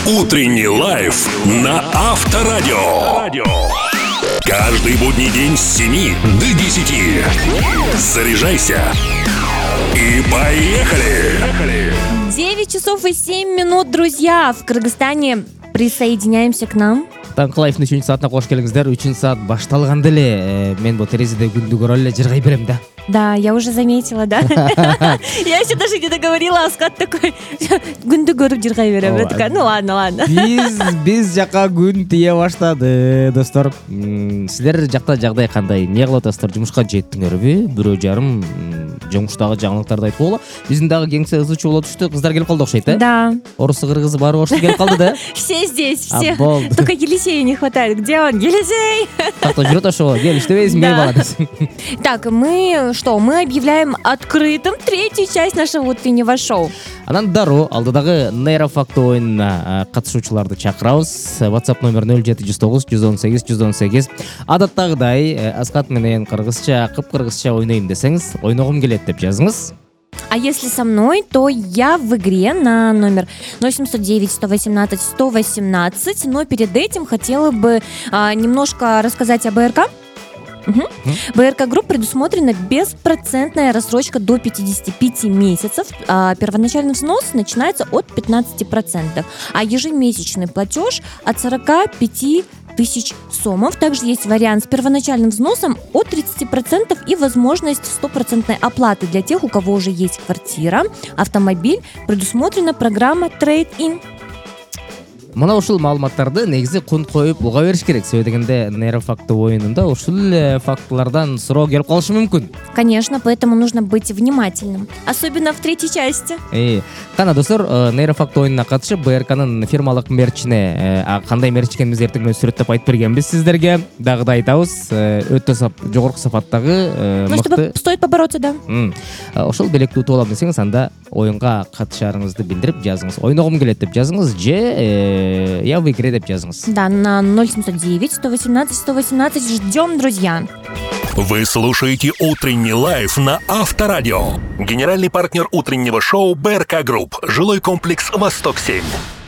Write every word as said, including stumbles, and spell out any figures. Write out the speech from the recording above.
Утренний лайф на Авторадио. Каждый будний день с семи до десяти. Заряжайся и поехали! девять часов и семь минут, друзья. В Кыргызстане присоединяемся к нам. Таңғы лайфтың үшінші саатына қош келдіңіздер. Үшінші саат башталғанда эле мен бұл терезеде күндү көрө эле жыргай берем да. Да, я уже заметила, да. Я еще даже не договорила, Аскат такой, күнді көріп жырғай берем. Я такая, ну ладно, ладно. Биз биз жака күн тие баштады, достор. Силер жакта жагдай кандай? Эмне кылып атасыздар? Жумушка жеттиңерби? Бирөө жарым жумуштагы жаңылыктарды айтып боло. Биздин дагы кеңсе ызычуу боло түштү. Кыздар келип калды окшойт, э? Да. Орусу, кыргызы баары ошто келип калды да. Все здесь, все. А, только Елисея не хватает. Где он? Елисей! Такто жүрөт ошого. Кел, иштебейсиң, мени бала десиң. Так, мы что? Мы объявляем открытым третью часть нашего утреннего шоу. Анан дароо алдыдагы нейрофакты оюнуна катышуучуларды чакырабыз. WhatsApp номер нөл жети жүз тогуз жүз он сегиз жүз он сегиз. Адаттагыдай Аскат менен кыргызча, кып-кыргызча ойнойм десеңиз, ойногум келет деп жазыңыз. А если со мной, то я в игре на номер ноль семь ноль девять сто восемнадцать сто восемнадцать. Но перед этим хотела бы а, немножко рассказать об БРК. Угу. БРК Групп предусмотрена беспроцентная рассрочка до пятидесяти пяти месяцев. А первоначальный взнос начинается от пятнадцати процентов, а ежемесячный платеж от сорока пяти тысяч сомов. Также есть вариант с первоначальным взносом от тридцати процентов и возможность стопроцентной оплаты для тех, у кого уже есть квартира, автомобиль. Предусмотрена программа Trade-in. Мына ушул маалыматтарды негизи кун коюп уга бериш керек. Себеби дегенде нейрофакты оюнунда ушул фактылардан суроо келип калышы мүмкүн. Конечно, поэтому нужно быть внимательным, особенно в третьей части. Э, кана достор, нейрофакты оюнуна катышып БРКнын фирмалык мерчине кандай мерч экенин биз эртең менен сүрөттөп айтып бергенбиз сиздерге. Дагы айтабыз, өтө жогорку сапаттагы Ну, чтобы стоит побороться, да. Ошол белекти утуп алам десеңиз, анда оюнга катышарыңызды билдирип жазыңыз. Ойногум келет деп жазыңыз же я в игре деп жазыңыз. Да, на ноль семь ноль девять сто восемнадцать сто восемнадцать ждем, друзья. Вы слушаете Утренний лайф на Авторадио. Генеральный партнер утреннего шоу БРК Групп. Жилой комплекс Восток семь.